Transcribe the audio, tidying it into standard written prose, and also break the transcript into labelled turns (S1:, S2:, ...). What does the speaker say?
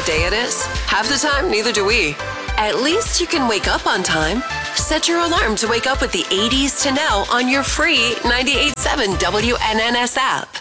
S1: day it is? Half the time, neither do we. At least you can wake up on time. Set your alarm to wake up with the 80s to now on your free 98.7 WNNS app.